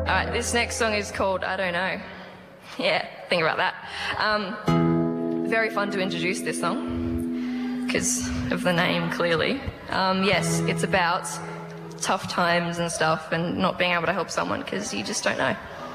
Alright, this next song is called I Don't Know. Yeah, think about that. Very fun to introduce this song, because of the name, clearly. Yes, it's about tough times and stuff and not being able to help someone because you just don't know.